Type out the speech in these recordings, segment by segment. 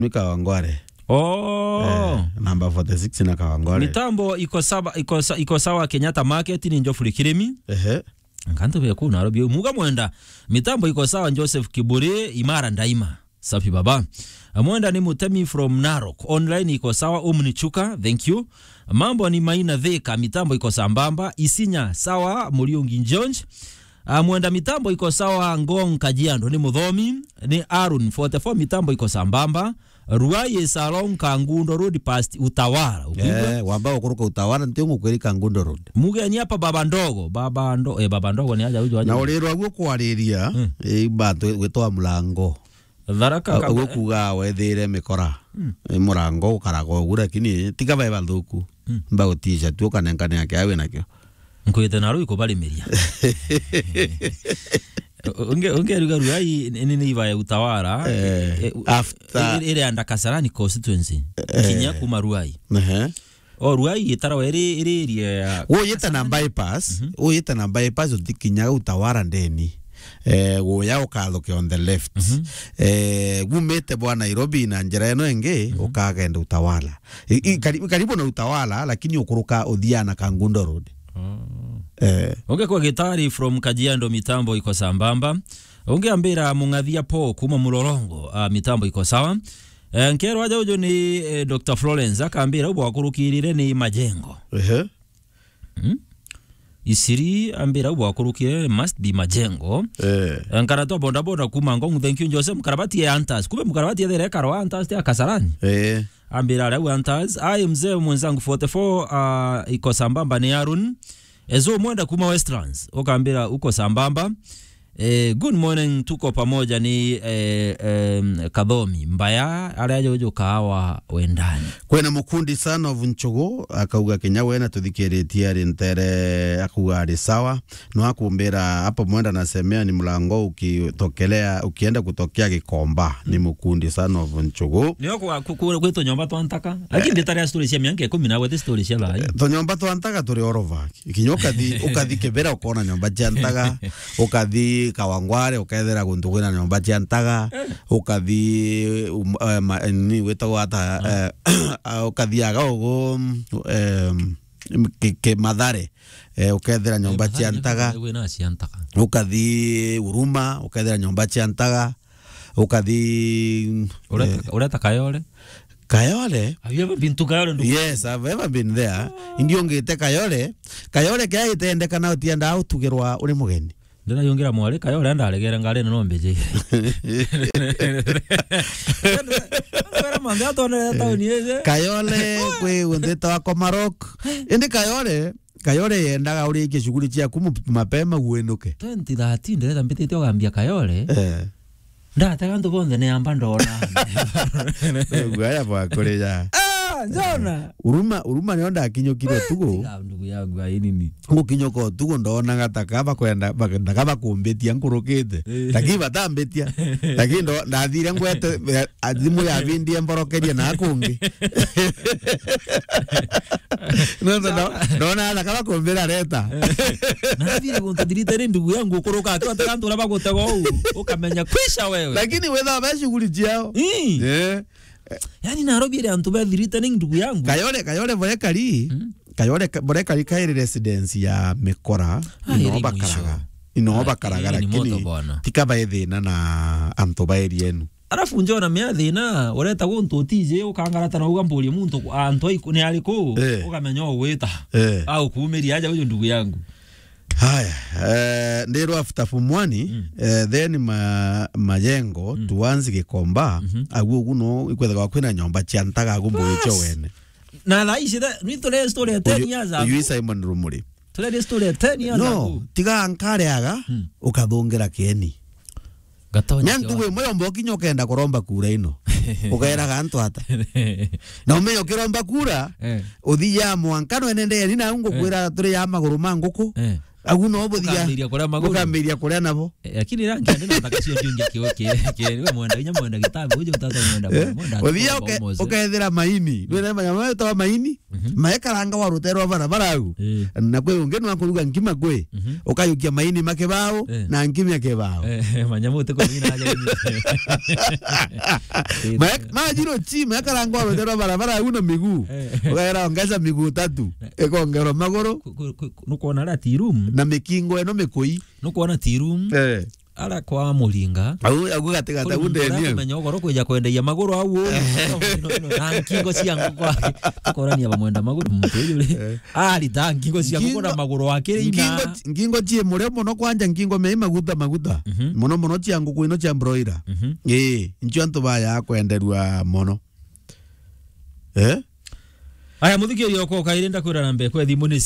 Ni Kawangware. Number 46 na Kawangware. Mitambo iko sawa Kenyatta Market ni Njofuri Kirimi. Nkanto bya kuna Nairobi muga mwenda. Mitambo iko sawa Joseph Kiburi Imara Ndaima. Safi baba. Mwenda ni Mutemi from Narok. Online iko sawa Umnichuka. Thank you. Mambo ni Maina Theka. Mitambo iko sambamba. Isinya sawa Muriungi Njonj. Mwenda mitambo iko sawa Ngong Kajiando ni Mudhomi. Ni Arun 44 mitambo iko sambamba. Ruai Salon Kangundo Road past Utawala. Wamba ukuruka Utawala ntiungu kweli Kangundo Road. Muge ni hapa baba ndogo baba ndogo ni aja ujo. Na ulero agwo kwariria bantu gwetwa Mulango. Dharaka agwo kuga wethire mikora. Murango ukarago gura kini tiga bai balduku. Mbago tisha tu kanenkane yake awe nakyo. Nkwete naru iko bali meria. Unge rugai nini iva ya Utawala after ile anda Kasarani constituency kinya kuma Ruai. Ruai itara iri yeta na bypass yeta na bypass utikinya Utawala ndeni woya ukaloke on the left gumete bwa Nairobi na njira eno enge ukagenda Utawala karibu na Utawala lakini ukuruka Odhiana Kangundo Road. Onge kwa gitari from Kajiando mitambo iko sambamba. Onge ambira mungathia po kuma Mulorongo mitambo iko sawa. Nkero aja ujo ni Dr. Florence akambira ubo wakurukirire ni Majengo. Isiri ambira ubo wakurukirire must be Majengo. Nkarato bonda bonda kuma Ngong. Thank you Joseph Mkarabati ya Antas. Kube Mkarabati ya dhere karo Antas ya Kasarani. Ambira rewe Antas. Mzee mwenzangu 44 iko sambamba ni Arun. Ezo mwenda kuma Westlands. Okambira uko sambamba. Good morning tuko pamoja ni Kadhomi Mbaya araja ujo kahawa wendani. Kwena mukundi sana ovunchogo akauga Kenya wena tuthikiretie ari ntere akuga ari sawa no akumbira hapo mwenda nasemea ni Mulango ukitokelea ukienda kutokea Gikomba ni mukundi sana ovunchogo. Niyo kweto nyomba twantaka lakini ndetari story cia mianke 10 na wete story cia lai. To nyomba twantaka turi orova. Kinyoka ukathi kebera ukona nyomba jantaka ukathi Kawangware ukethera gundugwina nyomba jantaka ukathi ni wetagwo ata ukathiaga ugo ke Mathare ukethera nyomba jantaka ukathi Uruma ukethera nyomba jantaka ukathi ureta Kayole. Have you ever been to Kayole? Yes, I've ever been there. Indio ngite Kayole kaya itendeka na utienda utugirwa uri mugeni. Ndena yongira mwale Kayole ndaregera ngare no mbeje. Kayole kwe undeta wa Komarok. Indi Kayole yendaga uri ikishuguli chia mapema uenuke. 2013 ndeta mbitite ogambia Kayole. Ndata kanto bonde ne amba ndona. Gwaya bwa kureja. Njona. Uruma nionda kinyokire tugo. Ndugu yangu nini? Ngukinyoko tugo ndona ngatakaba kwenda ndakaba kumbetia nkurukite. Lakini batambetia. Lakini ndo ndathire ngwete azimu ya vindie mborokeria na akungi. Ndona ndakaba kumbera leta. Na vile kuntadirite ndugu yangu ukuruka atu atakanto laba gutego ukamenya kwisha wewe. Lakini wetha bashuguli jiao. Yani Nairobi ile antu bathirite ni ndugu yangu. Kayole borekari kairi residence ya Mikora inoba karaga lakini tikaba ethina na antu bairi enu. Arafu njona meathina ureta guntu utije ukangarata na ugamburi muntu antu ni aliko ukamenya ogwita au kuumeria aja uyo ndugu yangu. Haya, ndero after Fumwani, then Majengo, tuanzi Gikomba, agu guno, ikwethaga kwina nyomba chiantaga agumbo icho wene. Na laishi nitole story 10 years ago. Uyu Simon Rumuri. Tole story 10 years ago. No, tiga ankare aga, ukathongera kieni. Gatonya. Nyantuwe moyo mboki nyokenda kuromba kura ino. Ukaera gantu hata. Na umeyo kiromba kura, uthia mwankano enende ni na ngo kwira turi ya maguru manguku. aguno obuthia Ukambiria kuria maguru. ukambiria kuria nabo Lakini rangi ndio nataka sio junge wewe mwenda inya mwenda gitabu uje utata mwenda. Uthia ukethira maini ndio manyama tawa maini maekaranga warutero barabara au na kwe ungenu akuruga ngima kwe ukayukia maini makebao na ngimya kebao manyama uteko ina haja majiro chi maekaranga warutero barabara au na miguu ukaera ongeza miguu 3 ekongero magoro nukuona la tirum na mikingo eno mikui nukuona tirum ala kwa mulinga au gatigata undeni menya ogoro kuja kwendeia maguru au na nkingo ciangu kwake tukorania bamwenda maguru mutuyule ali ta nkingo ciangu na maguru wake ina nkingo tie muremo no kwanja nkingo mei maguta muno muno ciangu kuino cia broiler ncio antu baya kwenderua mono aya muthikio yoko kairenda kwira nambe kwa thimu ni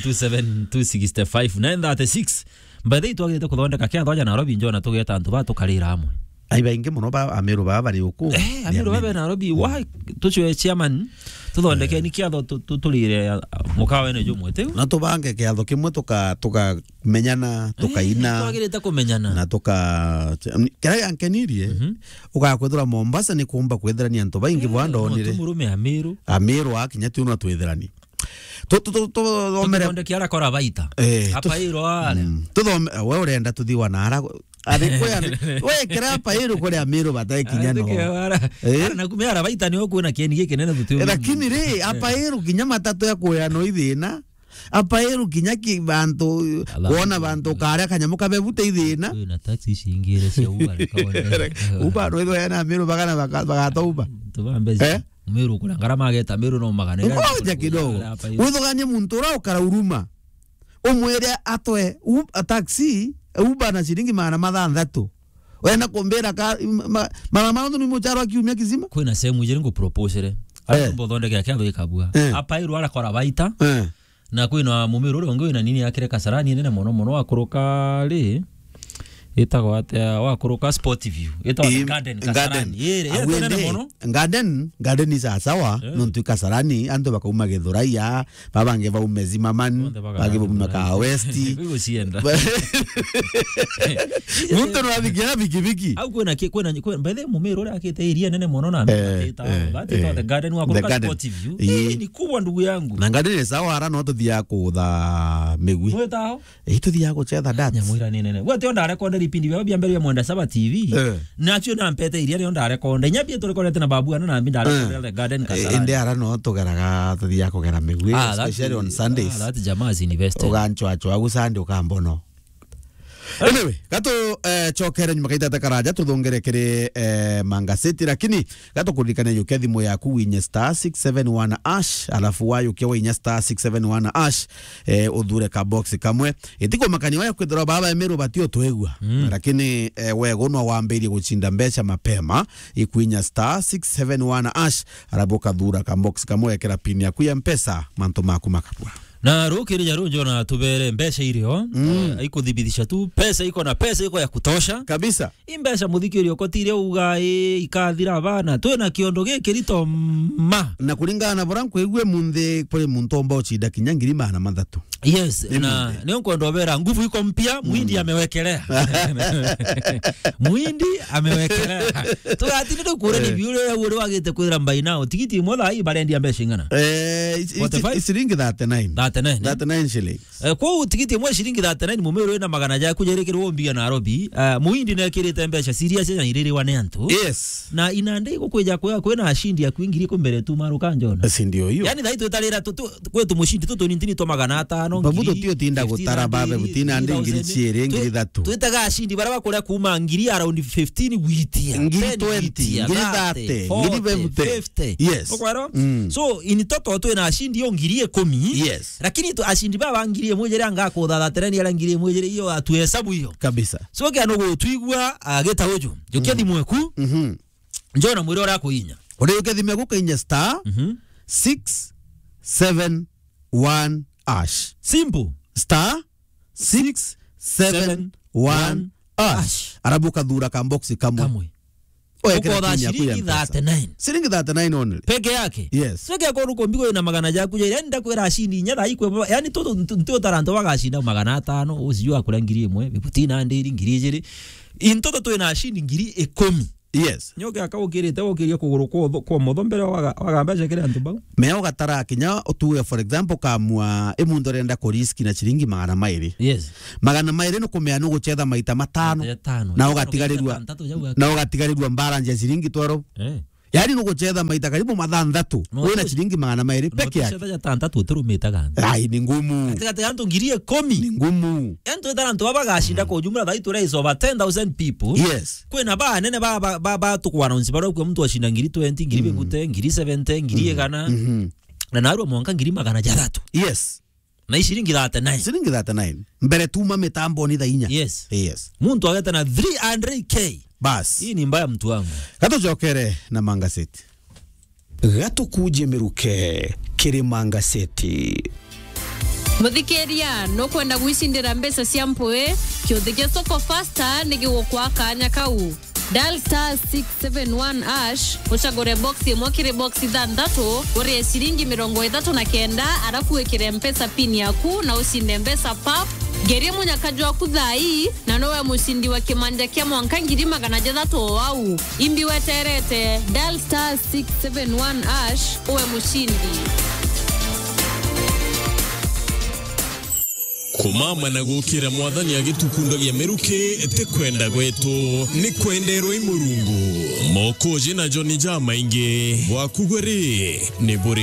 0727265936 mbethe itwagite kuthondeka kia thoja Nairobi njona tugeta antu ba tukarira amwe aiba ingi muno ba amiru ba bari uku amiru ba Nairobi wa tuchwe chairman tuthondeke ni kia tutulire mukawe ne jumwete na tubange kia tho kimwe tuka menyana tukaina twagirite kumenyana na tuka kira ankenirie ugakwethura Mombasa ni kumba kwetherania antu baingi bwandonire tumurume amiru akinya tu no twetherani tuthomere kiara kora baita apa iro ale tuthome we urenda tuthiwa nara adekwa we kira apa iro kore amiru batai kinya no na kumera baita ni okuna kieni gike nene tutu lakini ri apa iro kinya matatu ya kuya no ithina apa iro kinya ki bantu kuona bantu kare kanyamuka bebute ithina na taxi cingire cia uba ro yana amiru bagana bagatoba tubambe Meru kuna ngarama ageta meru no magane ngoja kidogo uthoganye muntu ra ukara uruma umwere atwe taxi uba na shilingi mana mathanthatu wena kumbera ka mama ni mucharo akiumia kizima kwina sehemu ije ngo propose ari bothonde gya kyatho ikabua apa iru ara kora baita na kwina mumeru ro ngwina nini yakire kasarani nene mono akuruka ri itago ate wakuruka sport view itago garden garden is sawa nontu kasarani ando bakauma gethuraia babange ba umezima man bage bumaka west muntu no abigira bikibiki au kwena bethe mumero ri akite iria nene mono na itago the garden wakuruka sport view ni kubwa ndugu yangu na garden is sawa ara no tuthia kutha migwi wetao tuthia guchetha dance nyamwira nene we te ndare konde ripindi bya biambere ya Mwenda Saba TV nacho na mpete iria ndio ndare konde nyabie turekorete na babu ana na mbindare the garden kasara inde ara no tugaraga tuthia kugera migwi especially on Sundays that jamaa is invested uganchwa agu Sunday ukambono anyway gato chokere nyuma kaita takaraja tuthongere kire mangaseti lakini gato kulikana yo kethimu yaku winye star 671 ash alafu wayo kiwa winye star 671 ash udhure ka box kamwe itiko makani wayo kwithira baba emeru batio twegwa lakini wego no wamberie guchinda mbeca mapema ikwinya star 671 ash alafu kadhura ka box kamwe kira pin yaku ya mpesa manto maku makapwa na rukiri ya runjo na tubere mbesha irio ikuthibithisha tu pesa iko na pesa iko ya kutosha kabisa imbesha muthikiri okotire ugae ikathira bana twena kiondo gikirito ma na kuringana na boranko egwe munde kore muntomba ochinda kinyangiri mana mathatu yes na nio kondo bera nguvu iko mpya muhindi amewekelea muhindi amewekelea tugatini tukure ni biure ya ure wagite kwira mbaina tikiti motha hii barendi ambesha ngana isiringi 39 shillings kwa tikiti mwe shilingi 39 mumero ina magana ja kujerekerwo mbia Nairobi muhindi na kirite mbesha serious na iriri wane antu yes na inande iko kweja kwena ashindi ya kuingiria kumbere tu maruka njona si ndio hiyo yani thaitu talira kwetu mushindi tu nintini to magana 5 babuto tio tinda gutara babe butina ande ngiri chiere ngiri 3 twitaga ashindi baraba kuria kuma ngiri around 15 witia ngiri 20 ngiri 30 ngiri 50 yes okwaro so in total twena ashindi yo ngiri 10 yes lakini tu ashindi baba ngiri mwejere anga ko dada tereni ala ngiri mwejere iyo atuhesabu hiyo kabisa so ke anogo twigwa ageta hojo jokendi mweku njona mwiro ra kuinya ore yokethi ku kainya star 671 ash simple star 671 ash arabuka dhura ka box kamwe Uko shilingi 39. Shilingi 39 only. Peke yake. Yes. Sio kwa ruko mbigo na magana jaku je yani ndakwera shindi nyara ikwe yani toto taranto bagashinda magana 5 usijua akura ngiri imwe bikutina ndiri ngiri ijiri intoto to ina shindi ngiri 10. Yes. Nyoke akawukirite wokiria kuguru kwa motho mbere wagamba cekere antu bagu. Meo gatara kinya otuwe for example kamwa emundo renda ko risk na shilingi magana mairi. Yes. Magana mairi no kumea no guchetha maita 5 na ugatigarirwa balance ya shilingi 12. Yani no guchetha maita karibu mathandatu wina shilingi magana mairi peke yake. Guchetha tantatu turumita gani. Ai ni ngumu. Katikati antu ngiri 10 ni ngumu. Antu taranto bagashinda ko jumla thaitu raise over 10,000 people. Yes. Kwena ba nene ba tukwana unsi baro kwa mtu ashinda ngiri 20 ngiri bekute ngiri 70 ngiri egana. Na narwo mwanka ngiri magana 3. Yes. Na shilingi 39. Shilingi 39. Mbere tuma mitambo ni thainya. Yes. Yes. Muntu ageta na 300k. Bas. Hii ni mbaya mtu wangu. Gato jokere na Mangaseti. Gato kuje meruke kiri Mangaseti. Muthikeria no kwenda gwicindira mbeca cia mpwe kiuthige soko faster nigwo kwa kanya kau. Dial *671# uchagure box imwe kiri box ithanthatu urie shilingi 39 arafu wekire mpesa pin yaku na ucinde mbeca pap. Geria munyakaji waku thai na nowe mucindi wa kimanja kia mwanka ngiri magana 3 wau. Imbi weterete dial *671# uwe mushindi. Kumama na gukira mwathani agitukundo gya meruke te kwenda gwetu ni kwenderwo imurungu moko jina Johnny Jamainge wakugweri ni buri